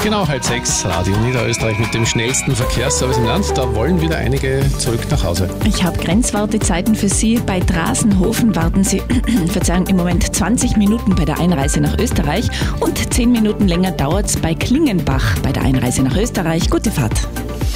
Genau, 5:30, Radio Niederösterreich mit dem schnellsten Verkehrsservice im Land. Da wollen wieder einige zurück nach Hause. Ich habe Grenzwartezeiten für Sie. Bei Drasenhofen warten Sie im Moment 20 Minuten bei der Einreise nach Österreich und 10 Minuten länger dauert es bei Klingenbach bei der Einreise nach Österreich. Gute Fahrt.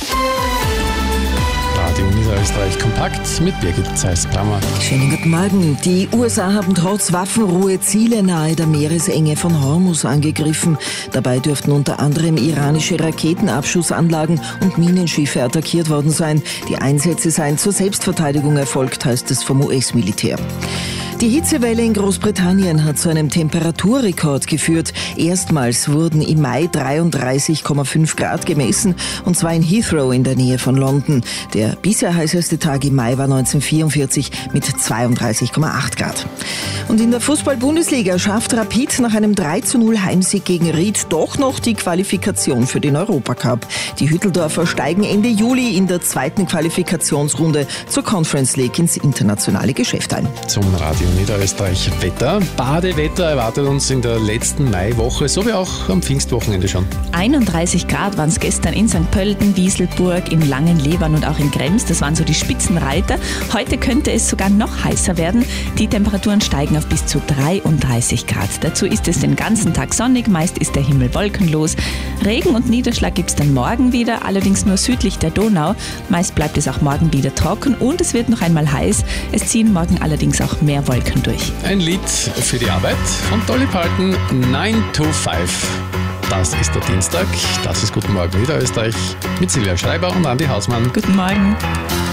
Radio Niederösterreich kompakt mit Birgit Zeiss-Brammer. Schönen guten Morgen. Die USA haben trotz Waffenruhe Ziele nahe der Meeresenge von Hormuz angegriffen. Dabei dürften unter anderem iranische Raketenabschussanlagen und Minenschiffe attackiert worden sein. Die Einsätze seien zur Selbstverteidigung erfolgt, heißt es vom US-Militär. Die Hitzewelle in Großbritannien hat zu einem Temperaturrekord geführt. Erstmals wurden im Mai 33,5 Grad gemessen, und zwar in Heathrow in der Nähe von London. Der bisher heißeste Tag im Mai war 1944 mit 32,8 Grad. Und in der Fußball-Bundesliga schafft Rapid nach einem 3:0 Heimsieg gegen Ried doch noch die Qualifikation für den Europacup. Die Hütteldorfer steigen Ende Juli in der zweiten Qualifikationsrunde zur Conference League ins internationale Geschäft ein. Zum Radio Niederösterreich Wetter. Badewetter erwartet uns in der letzten Maiwoche, so wie auch am Pfingstwochenende schon. 31 Grad waren es gestern in St. Pölten, Wieselburg, in Langenlebern und auch in Krems. Das waren so die Spitzenreiter. Heute könnte es sogar noch heißer werden. Die Temperaturen steigen auf bis zu 33 Grad. Dazu ist es den ganzen Tag sonnig, meist ist der Himmel wolkenlos. Regen und Niederschlag gibt es dann morgen wieder, allerdings nur südlich der Donau. Meist bleibt es auch morgen wieder trocken und es wird noch einmal heiß. Es ziehen morgen allerdings auch mehr Wolken durch. Ein Lied für die Arbeit von Dolly Parton, 9 to 5. Das ist der Dienstag, das ist Guten Morgen Niederösterreich mit Silvia Schreiber und Andi Hausmann. Guten Morgen.